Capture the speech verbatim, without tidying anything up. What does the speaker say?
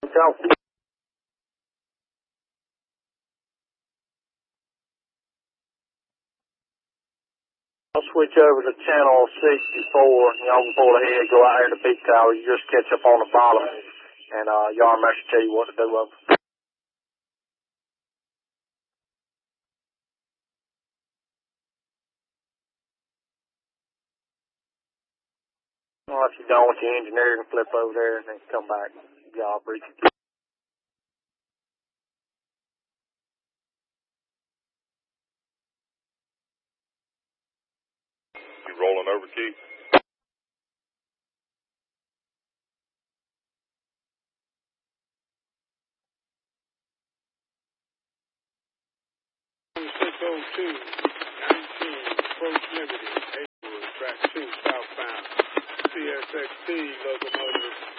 Go. I'll switch over to channel sixty-four. Y'all can pull ahead, go out here to Beat Tower. You just catch up on the bottom, and uh, Yard Master tell you what to do. Over. Well, if you're done with the engineer, you can flip over there and then come back. Job brief. You rolling over, Keith? six oh two, nineteen, approach Liberty, Haywood, track two, southbound, C S X T locomotive.